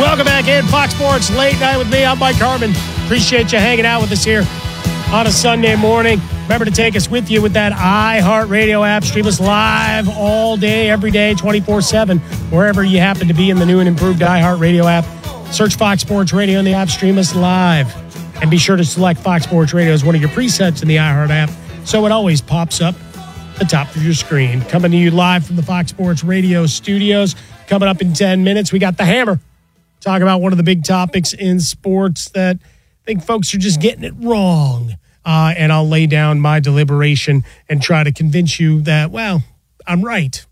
Welcome back in Fox Sports Late Night with me. I'm Mike Harmon. Appreciate you hanging out with us here on a Sunday morning. Remember to take us with you with that iHeartRadio app. Stream us live all day, every day, 24/7, wherever you happen to be in the new and improved iHeartRadio app. Search Fox Sports Radio in the app. Stream us live. And be sure to select Fox Sports Radio as one of your presets in the iHeart app so it always pops up at the top of your screen. Coming to you live from the Fox Sports Radio studios. Coming up in 10 minutes, we got The Hammer. Talk about one of the big topics in sports that I think folks are just getting it wrong. And I'll lay down my deliberation and try to convince you that, well, I'm right.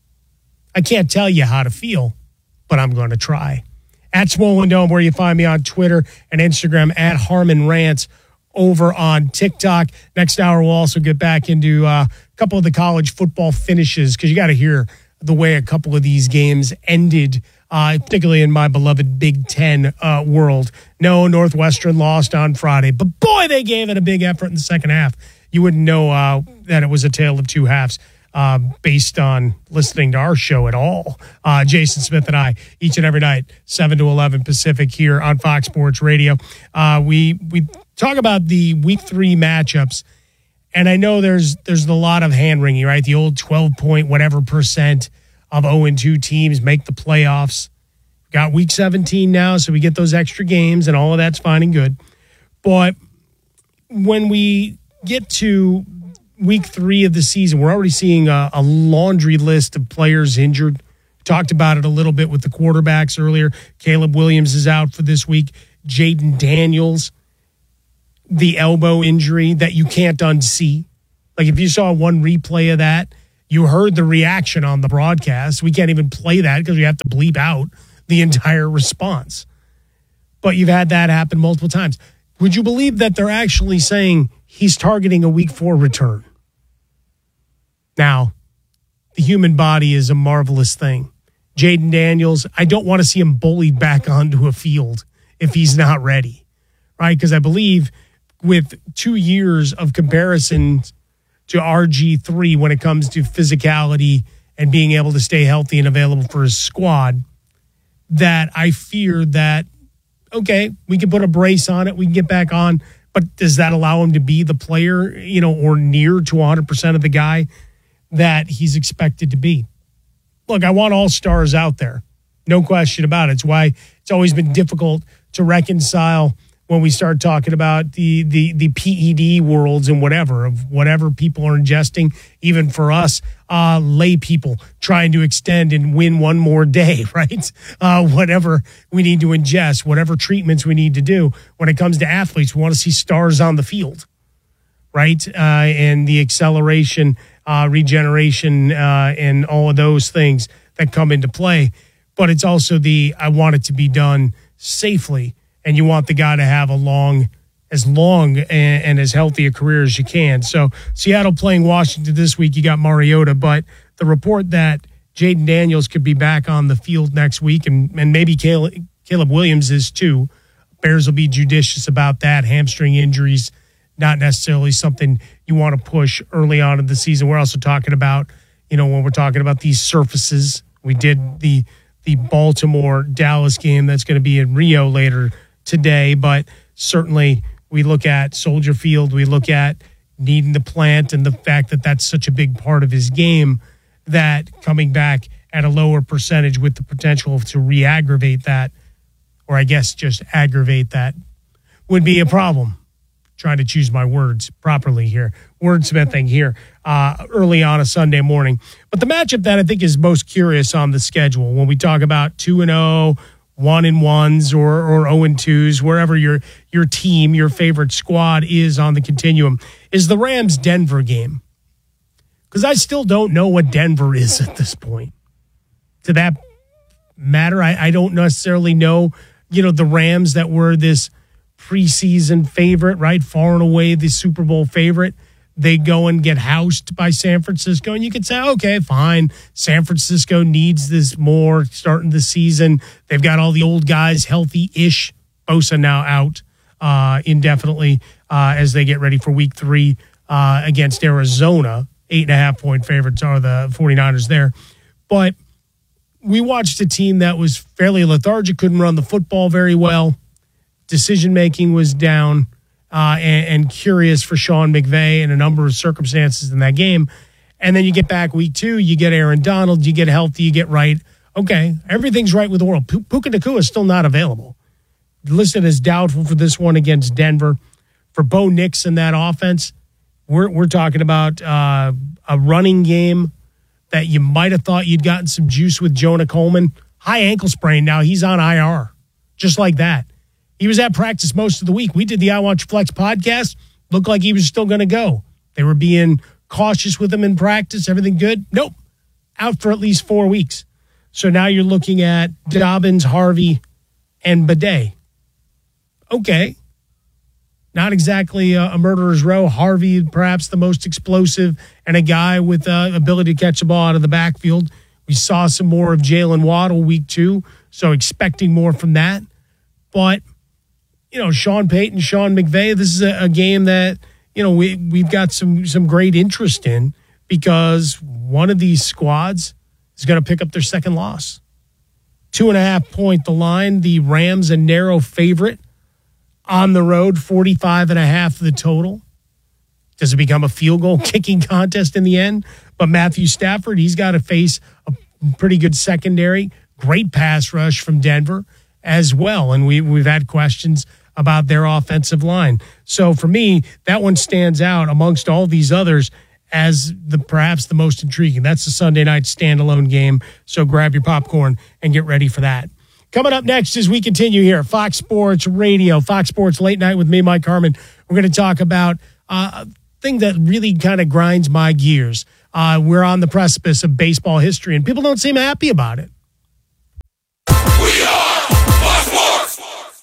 I can't tell you how to feel, but I'm going to try. At Swollen Dome, where you find me on Twitter and Instagram, at Harmon Rants over on TikTok. Next hour, we'll also get back into a couple of the college football finishes because you got to hear the way a couple of these games ended, particularly in my beloved Big Ten world. No, Northwestern lost on Friday, but boy, they gave it a big effort in the second half. You wouldn't know that it was a tale of two halves based on listening to our show at all. Jason Smith and I, each and every night, 7 to 11 Pacific here on Fox Sports Radio. We talk about the Week 3 matchups, and I know there's a lot of hand-wringing, right? The old 12-point whatever percent of 0-2 teams make the playoffs. Got Week 17 now, so we get those extra games, and all of that's fine and good. But when we get to Week 3 of the season, we're already seeing a laundry list of players injured. Talked about it a little bit with the quarterbacks earlier. Caleb Williams is out for this week. Jaden Daniels, the elbow injury that you can't unsee. Like if you saw one replay of that, you heard the reaction on the broadcast. We can't even play that because we have to bleep out the entire response. But you've had that happen multiple times. Would you believe that they're actually saying he's targeting a Week 4 return? Now, the human body is a marvelous thing. Jaden Daniels, I don't want to see him bullied back onto a field if he's not ready, right? Because I believe with 2 years of comparison to RG3 when it comes to physicality and being able to stay healthy and available for his squad, that I fear that, okay, we can put a brace on it, we can get back on, but does that allow him to be the player, or near to 100% of the guy that he's expected to be? Look, I want all stars out there. No question about it. It's why it's always been difficult to reconcile when we start talking about the PED worlds and whatever people are ingesting, even for us, lay people trying to extend and win one more day, right? Whatever we need to ingest, whatever treatments we need to do. When it comes to athletes, we want to see stars on the field, right? And the acceleration, regeneration, and all of those things that come into play. But it's also I want it to be done safely. And you want the guy to have as long and as healthy a career as you can. So Seattle playing Washington this week, you got Mariota, but the report that Jaden Daniels could be back on the field next week, and maybe Caleb Williams is too. Bears will be judicious about that. Hamstring injuries, not necessarily something you want to push early on in the season. We're also talking about, when we're talking about these surfaces, we did the Baltimore-Dallas game that's going to be in Rio later today, but certainly we look at Soldier Field, we look at needing the plant and the fact that that's such a big part of his game, that coming back at a lower percentage with the potential to re-aggravate that, or I guess just aggravate that, would be a problem. Trying to choose my words properly here. Wordsmithing here early on a Sunday morning. But the matchup that I think is most curious on the schedule when we talk about 2-0, 1-1s or 0-2s, wherever your team, your favorite squad is on the continuum, is the Rams-Denver game. Because I still don't know what Denver is at this point. To that matter, I don't necessarily know, the Rams that were this preseason favorite, right? Far and away the Super Bowl favorite. They go and get housed by San Francisco, and you could say, okay, fine. San Francisco needs this more starting the season. They've got all the old guys healthy-ish. Bosa now out indefinitely as they get ready for Week 3 against Arizona. 8.5-point favorites are the 49ers there. But we watched a team that was fairly lethargic, couldn't run the football very well. Decision-making was down and curious for Sean McVay in a number of circumstances in that game. And then you get back week 2, you get Aaron Donald, you get healthy, you get right. Okay, everything's right with the world. Puka Nacua is still not available. Listed as doubtful for this one against Denver. For Bo Nix in that offense, we're talking about a running game that you might have thought you'd gotten some juice with Jonah Coleman. High ankle sprain, now he's on IR. Just like that. He was at practice most of the week. We did the I Want You Flex podcast. Looked like he was still going to go. They were being cautious with him in practice. Everything good? Nope. Out for at least 4 weeks. So now you're looking at Dobbins, Harvey, and Bidet. Okay. Not exactly a murderer's row. Harvey, perhaps the most explosive, and a guy with ability to catch the ball out of the backfield. We saw some more of Jalen Waddle week 2, so expecting more from that. But, Sean Payton, Sean McVay, this is a game that, we've got some great interest in because one of these squads is going to pick up their second loss. 2.5 point the line. The Rams a narrow favorite on the road, 45.5 the total. Does it become a field goal kicking contest in the end? But Matthew Stafford, he's got to face a pretty good secondary, great pass rush from Denver as well. And we've had questions about their offensive line. So for me, that one stands out amongst all these others as perhaps the most intriguing. That's the Sunday night standalone game. So grab your popcorn and get ready for that. Coming up next as we continue here at Fox Sports Radio, Fox Sports Late Night with me, Mike Harmon. We're going to talk about a thing that really kind of grinds my gears. We're on the precipice of baseball history, and people don't seem happy about it. We are Fox Sports!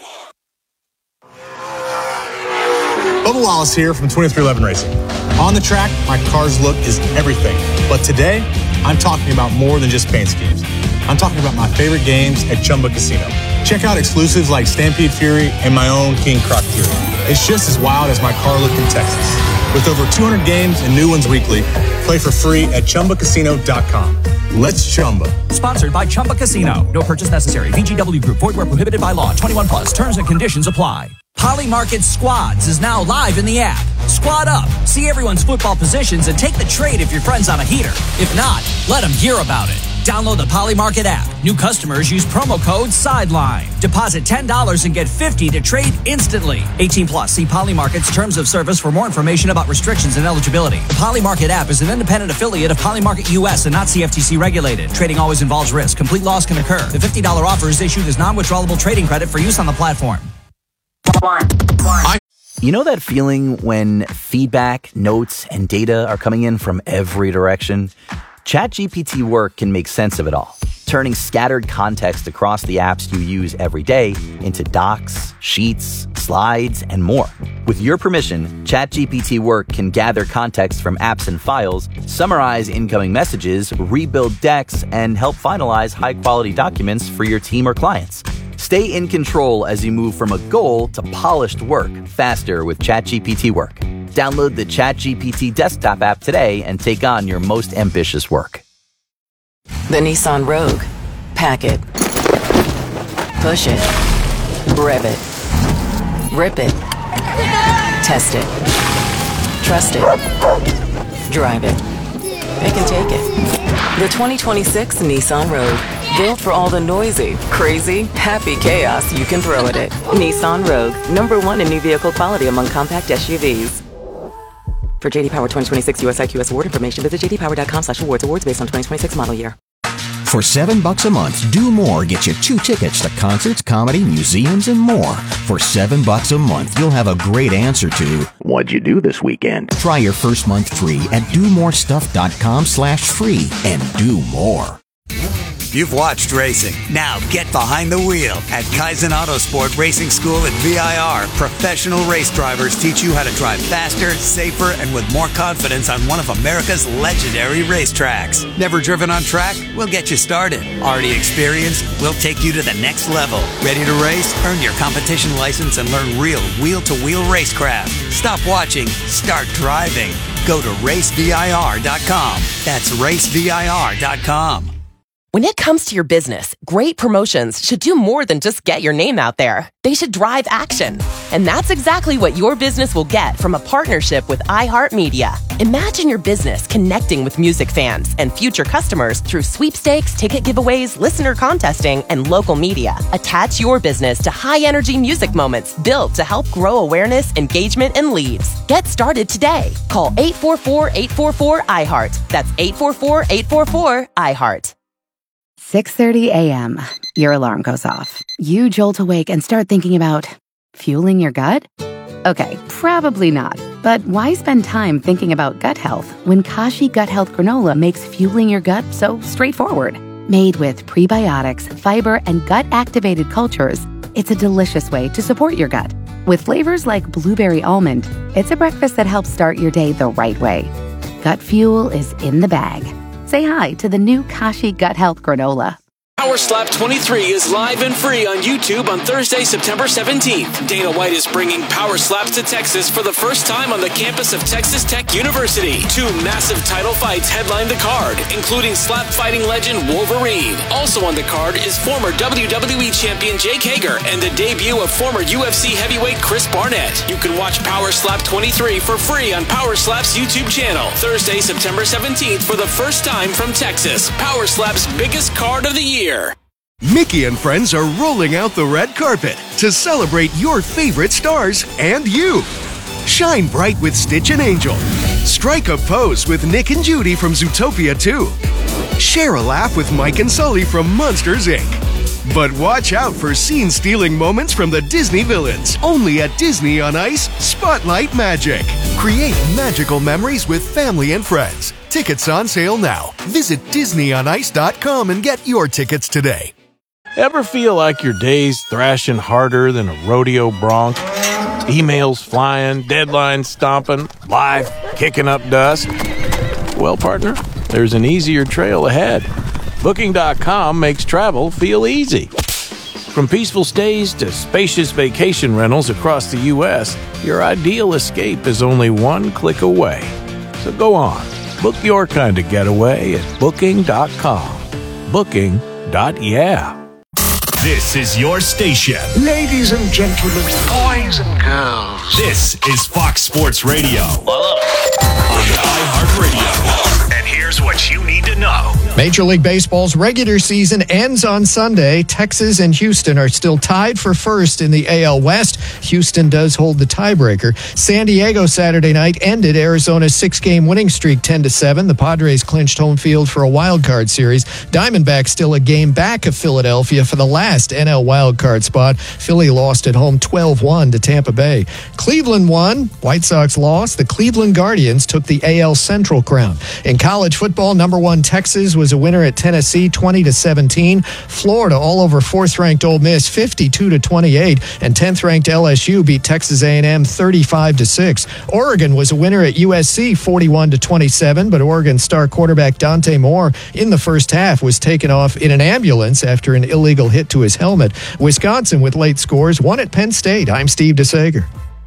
Bubba Wallace here from 2311 Racing. On the track, my car's look is everything. But today, I'm talking about more than just paint schemes. I'm talking about my favorite games at Chumba Casino. Check out exclusives like Stampede Fury and my own King Croc Fury. It's just as wild as my car looked in Texas. With over 200 games and new ones weekly, play for free at ChumbaCasino.com. Let's Chumba. Sponsored by Chumba Casino. No purchase necessary. VGW Group. Void where prohibited by law. 21 plus. Terms and conditions apply. Polymarket Squads is now live in the app. Squad up. See everyone's football positions and take the trade if your friend's on a heater. If not, let them hear about it. Download the Polymarket app. New customers use promo code SIDELINE. Deposit $10 and get $50 to trade instantly. 18 plus. See Polymarket's terms of service for more information about restrictions and eligibility. The Polymarket app is an independent affiliate of Polymarket US and not CFTC regulated. Trading always involves risk. Complete loss can occur. The $50 offer is issued as non-withdrawable trading credit for use on the platform. You know that feeling when feedback, notes, and data are coming in from every direction? ChatGPT Work can make sense of it all, turning scattered context across the apps you use every day into docs, sheets, slides, and more. With your permission, ChatGPT Work can gather context from apps and files, summarize incoming messages, rebuild decks, and help finalize high-quality documents for your team or clients. Stay in control as you move from a goal to polished work faster with ChatGPT Work. Download the ChatGPT desktop app today and take on your most ambitious work. The Nissan Rogue. Pack it. Push it. Rev it. Rip it. Test it. Trust it. Drive it. Pick and take it. The 2026 Nissan Rogue. Built for all the noisy, crazy, happy chaos you can throw at it. Nissan Rogue. #1 in new vehicle quality among compact SUVs. For JD Power 2026 US IQS award information, visit jdpower.com/awards. Awards based on 2026 model year. For $7 a month, Do More gets you 2 tickets to concerts, comedy, museums, and more. For $7 a month, you'll have a great answer to, what'd you do this weekend? Try your first month free at domorestuff.com/free and do more. You've watched racing. Now get behind the wheel. At Kaizen Autosport Racing School at VIR, professional race drivers teach you how to drive faster, safer, and with more confidence on one of America's legendary racetracks. Never driven on track? We'll get you started. Already experienced? We'll take you to the next level. Ready to race? Earn your competition license and learn real wheel-to-wheel racecraft. Stop watching. Start driving. Go to racevir.com. That's racevir.com. When it comes to your business, great promotions should do more than just get your name out there. They should drive action. And that's exactly what your business will get from a partnership with iHeartMedia. Imagine your business connecting with music fans and future customers through sweepstakes, ticket giveaways, listener contesting, and local media. Attach your business to high-energy music moments built to help grow awareness, engagement, and leads. Get started today. Call 844-844-iHeart. That's 844-844-iHeart. 6:30 a.m. Your alarm goes off. You jolt awake and start thinking about fueling your gut? Okay, probably not. But why spend time thinking about gut health when Kashi Gut Health Granola makes fueling your gut so straightforward? Made with prebiotics, fiber, and gut-activated cultures, it's a delicious way to support your gut. With flavors like blueberry almond, it's a breakfast that helps start your day the right way. Gut fuel is in the bag. Say hi to the new Kashi Gut Health Granola. Power Slap 23 is live and free on YouTube on Thursday, September 17th. Dana White is bringing Power Slaps to Texas for the first time on the campus of Texas Tech University. 2 massive title fights headline the card, including slap fighting legend Wolverine. Also on the card is former WWE champion Jake Hager and the debut of former UFC heavyweight Chris Barnett. You can watch Power Slap 23 for free on Power Slap's YouTube channel. Thursday, September 17th for the first time from Texas. Power Slap's biggest card of the year. Mickey and friends are rolling out the red carpet to celebrate your favorite stars and you. Shine bright with Stitch and Angel. Strike a pose with Nick and Judy from Zootopia 2. Share a laugh with Mike and Sully from Monsters, Inc. But watch out for scene-stealing moments from the Disney villains. Only at Disney on Ice, Spotlight Magic. Create magical memories with family and friends. Tickets on sale now. Visit DisneyOnIce.com and get your tickets today. Ever feel like your day's thrashing harder than a rodeo bronc? Emails flying, deadlines stomping, life kicking up dust? Well, partner, there's an easier trail ahead. Booking.com makes travel feel easy. From peaceful stays to spacious vacation rentals across the U.S., your ideal escape is only one click away. So go on, book your kind of getaway at Booking.com. Booking.yeah. This is your station. Ladies and gentlemen, boys and girls. This is Fox Sports Radio. On iHeartRadio. And here's what you need to know. Major League Baseball's regular season ends on Sunday. Texas and Houston are still tied for first in the AL West. Houston does hold the tiebreaker. San Diego Saturday night ended Arizona's 6-game winning streak 10-7. The Padres clinched home field for a wild card series. Diamondbacks still a game back of Philadelphia for the last NL wild card spot. Philly lost at home 12-1 to Tampa Bay. Cleveland won. White Sox lost. The Cleveland Guardians took the AL Central crown. In college football, number 1 Texas was a winner at Tennessee 20-17. Florida all over 4th-ranked Ole Miss 52-28, and 10th-ranked LSU beat Texas A&M 35-6. Oregon was a winner at USC 41-27, but Oregon star quarterback Dante Moore in the first half was taken off in an ambulance after an illegal hit to his helmet. Wisconsin with late scores won at Penn State. I'm Steve DeSager.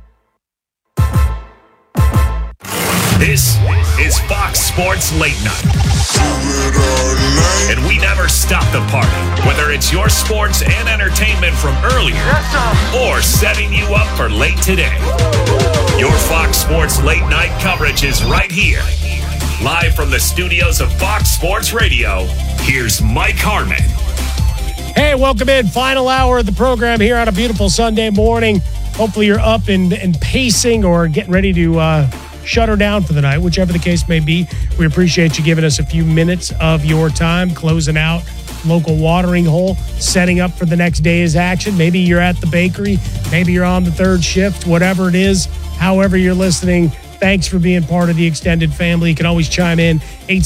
This is Fox Sports Late Night. And we never stop the party, whether it's your sports and entertainment from earlier or setting you up for late today. Your Fox Sports Late Night coverage is right here. Live from the studios of Fox Sports Radio, here's Mike Harmon. Hey, welcome in. Final hour of the program here on a beautiful Sunday morning. Hopefully you're up and pacing or getting ready to shut her down for the night, whichever the case may be. We appreciate you giving us a few minutes of your time, closing out local watering hole, setting up for the next day's action. Maybe you're at the bakery. Maybe you're on the third shift, whatever it is, however you're listening. Thanks for being part of the extended family. You can always chime in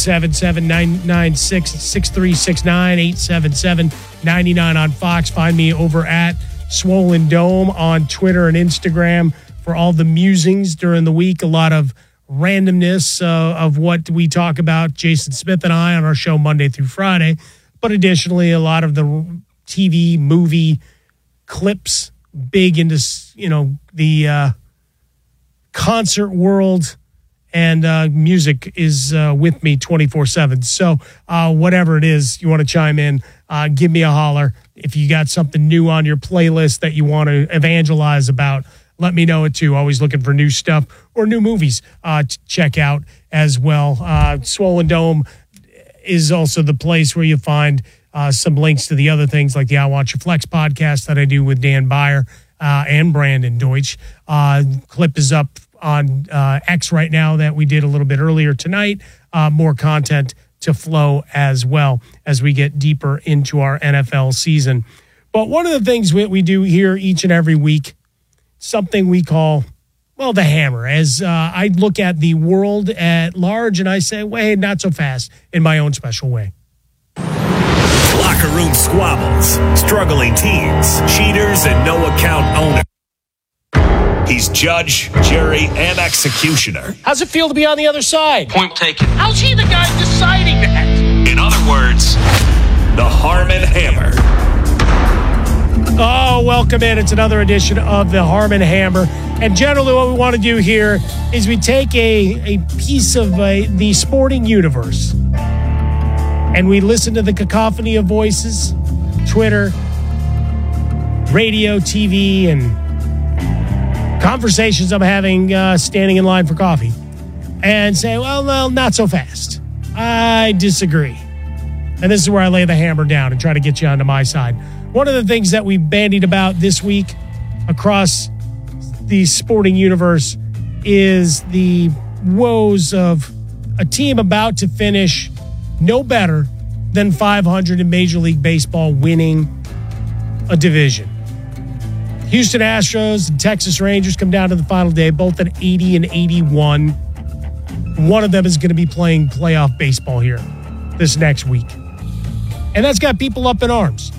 877-996-6369, 877-99 on Fox. Find me over at Swollen Dome on Twitter and Instagram for all the musings during the week. A lot of randomness of what we talk about, Jason Smith and I, on our show Monday through Friday. But additionally, a lot of the TV, movie clips, big into, the concert world and music is with me 24/7. So whatever it is you want to chime in, give me a holler. If you got something new on your playlist that you want to evangelize about, let me know it too. Always looking for new stuff or new movies to check out as well. Swollen Dome is also the place where you find some links to the other things like the I Want Your Flex podcast that I do with Dan Beyer and Brandon Deutsch. Clip is up on X right now that we did a little bit earlier tonight. More content to flow as well as we get deeper into our NFL season. But one of the things we do here each and every week, something we call, well, the hammer, as I look at the world at large and I say, wait, not so fast, in my own special way. Locker room squabbles, struggling teams, cheaters, and no-account owners. He's judge, jury, and executioner. How's it feel to be on the other side? Point taken. How's he the guy deciding that? In other words, the Harmon Hammer. Oh, welcome in. It's another edition of the Harmon Hammer. And generally what we want to do here is we take a piece of the sporting universe and we listen to the cacophony of voices, Twitter, radio, TV, and conversations I'm having standing in line for coffee, and say, well, not so fast. I disagree. And this is where I lay the hammer down and try to get you onto my side. One of the things that we bandied about this week across the sporting universe is the woes of a team about to finish no better than 500 in Major League Baseball, winning a division. Houston Astros and Texas Rangers come down to the final day, both at 80 and 81. One of them is going to be playing playoff baseball here this next week. And that's got people up in arms.